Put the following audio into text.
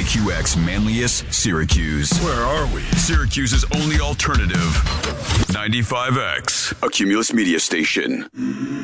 WQX Manlius, Syracuse. Where are we? Syracuse's only alternative. 95X, a Cumulus media station.